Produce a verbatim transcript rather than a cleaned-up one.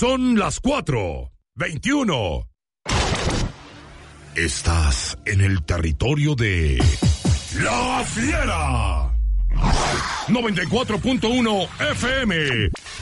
Son las cuatro veintiuno. Estás en el territorio de La Fiera. noventa y cuatro punto uno F M.